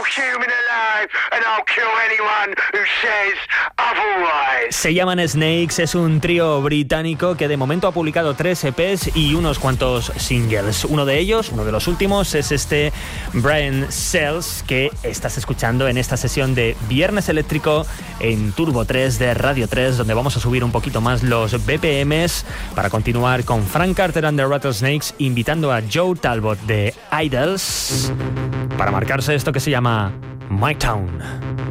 human alive, and I'll kill anyone who says otherwise. Se llaman Snakes, es un trío británico que de momento ha publicado 3 EPs y unos cuantos singles. Uno de ellos, uno de los últimos, es este Brain Cells que estás escuchando en esta sesión de Viernes Eléctrico en Turbo 3 de Radio 3, donde vamos a subir un poquito más los BPMs para continuar con Frank Carter and the Rattlesnakes, invitando a Joe Talbot de Idols para marcarse esto que se llama My Town.